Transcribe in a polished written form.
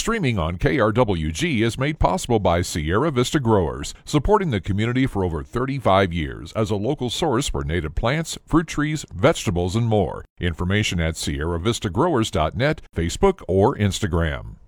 Streaming on KRWG is made possible by Sierra Vista Growers, supporting the community for over 35 years as a local source for native plants, fruit trees, vegetables, and more. Information at sierravistagrowers.net, Facebook, or Instagram.